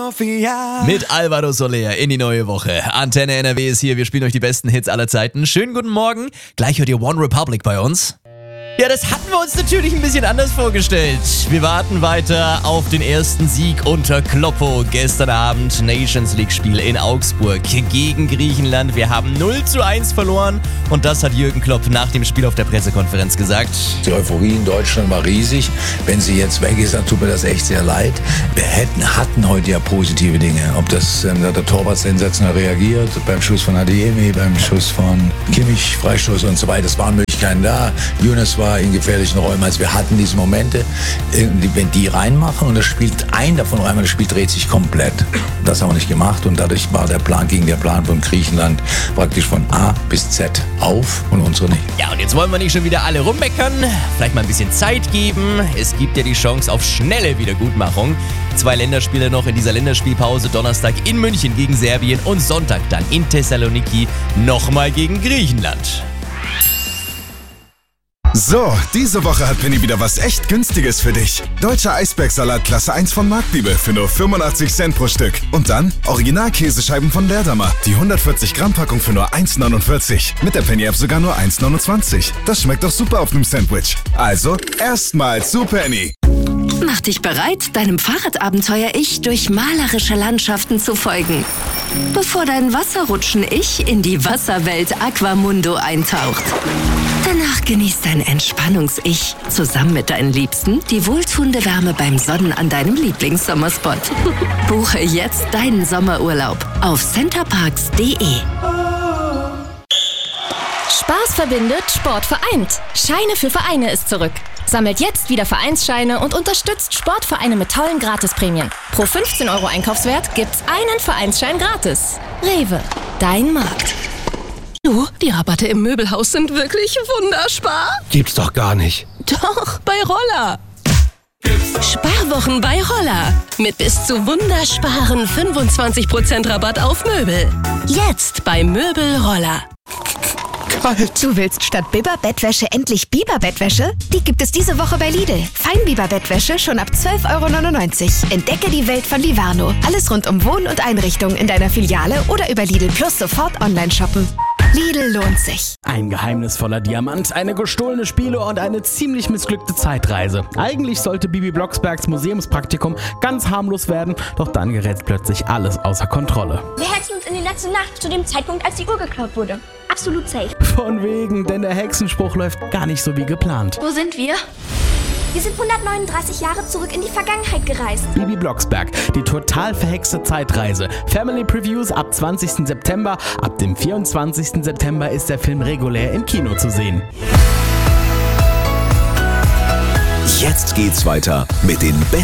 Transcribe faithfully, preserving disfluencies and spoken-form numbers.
Mafia. Mit Alvaro Soler in die neue Woche. Antenne N R W ist hier, wir spielen euch die besten Hits aller Zeiten. Schönen guten Morgen, gleich hört ihr One Republic bei uns. Ja, das hatten wir uns natürlich ein bisschen anders vorgestellt. Wir warten weiter auf den ersten Sieg unter Kloppo. Gestern Abend Nations League Spiel in Augsburg gegen Griechenland. Wir haben null zu eins verloren und das hat Jürgen Klopp nach dem Spiel auf der Pressekonferenz gesagt. Die Euphorie in Deutschland war riesig. Wenn sie jetzt weg ist, dann tut mir das echt sehr leid. Wir hätten, hatten heute ja positive Dinge. Ob das ähm, der Torwart sensationell reagiert, beim Schuss von Adeyemi, beim Schuss von Kimmich, Freistoß und so weiter. Das waren Möglichkeiten da. Younes war in gefährlichen Räumen. Also wir hatten diese Momente, wenn die reinmachen und das spielt ein davon einmal, das Spiel dreht sich komplett. Das haben wir nicht gemacht und dadurch war der Plan gegen der Plan von Griechenland praktisch von A bis Z auf und unsere nicht. Ja, und jetzt wollen wir nicht schon wieder alle rummeckern, vielleicht mal ein bisschen Zeit geben. Es gibt ja die Chance auf schnelle Wiedergutmachung. Zwei Länderspiele noch in dieser Länderspielpause. Donnerstag in München gegen Serbien und Sonntag dann in Thessaloniki nochmal gegen Griechenland. So, diese Woche hat Penny wieder was echt Günstiges für dich. Deutscher Eisbergsalat Klasse eins von Marktliebe für nur fünfundachtzig Cent pro Stück. Und dann Original-Käsescheiben von Leerdammer. Die hundertvierzig Gramm Packung für nur eins neunundvierzig. Mit der Penny-App sogar nur eins neunundzwanzig. Das schmeckt doch super auf einem Sandwich. Also, erstmal zu Penny. Mach dich bereit, deinem Fahrradabenteuer-Ich durch malerische Landschaften zu folgen. Bevor dein Wasserrutschen-Ich in die Wasserwelt Aquamundo eintaucht. Danach genießt dein Entspannungs-Ich zusammen mit deinen Liebsten die wohltuende Wärme beim Sonnen an deinem Lieblingssommerspot. Buche jetzt deinen Sommerurlaub auf centerparks punkt de. Spaß verbindet, Sport vereint. Scheine für Vereine ist zurück. Sammelt jetzt wieder Vereinsscheine und unterstützt Sportvereine mit tollen Gratisprämien. Pro fünfzehn Euro Einkaufswert gibt's einen Vereinsschein gratis. Rewe, dein Markt. Du, die Rabatte im Möbelhaus sind wirklich wunderspar. Gibt's doch gar nicht. Doch, bei Roller. Sparwochen bei Roller. Mit bis zu wundersparen fünfundzwanzig Prozent Rabatt auf Möbel. Jetzt bei Möbel Roller. Kalt. Du willst statt Biber-Bettwäsche endlich Biber-Bettwäsche? Die gibt es diese Woche bei Lidl. Feinbiber-Bettwäsche schon ab zwölf Euro neunundneunzig. Entdecke die Welt von Livarno. Alles rund um Wohn- und Einrichtung in deiner Filiale oder über Lidl Plus sofort online shoppen. Lidl lohnt sich. Ein geheimnisvoller Diamant, eine gestohlene Spiele und eine ziemlich missglückte Zeitreise. Eigentlich sollte Bibi Blocksbergs Museumspraktikum ganz harmlos werden, doch dann gerät plötzlich alles außer Kontrolle. Wir hetzen uns in die letzte Nacht, zu dem Zeitpunkt, als die Uhr geklaut wurde. Absolut safe. Von wegen, denn der Hexenspruch läuft gar nicht so wie geplant. Wo sind wir? Wir sind hundertneununddreißig Jahre zurück in die Vergangenheit gereist. Bibi Blocksberg, die total verhexte Zeitreise. Family Previews ab zwanzigsten September. Ab dem vierundzwanzigsten September ist der Film regulär im Kino zu sehen. Jetzt geht's weiter mit den besten